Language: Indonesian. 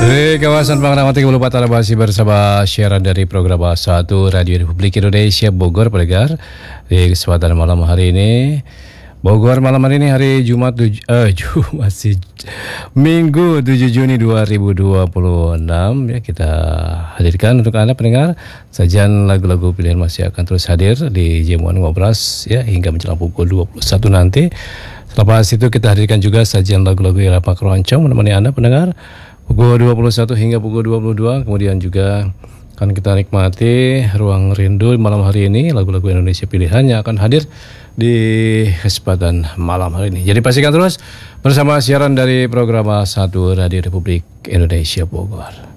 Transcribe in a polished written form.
Di kawasan Pangramat 34 Anda masih bersama siaran dari program Bahasa 1 Radio Republik Indonesia Bogor, pendengar. Di kesempatan malam hari ini, Bogor malam hari ini hari Jumat Minggu 7 Juni 2026 ya, kita hadirkan untuk Anda pendengar sajian lagu-lagu pilihan masih akan terus hadir di jamuan ngobras ya hingga menjelang pukul 21 nanti. Selepas itu kita hadirkan juga sajian lagu-lagu Irama Keroncong menemani Anda pendengar pukul 21 hingga pukul 22. Kemudian juga akan kita nikmati Ruang Rindu malam hari ini, lagu-lagu Indonesia pilihan yang akan hadir di kesempatan malam hari ini. Jadi pastikan terus bersama siaran dari program 1 Radio Republik Indonesia Bogor.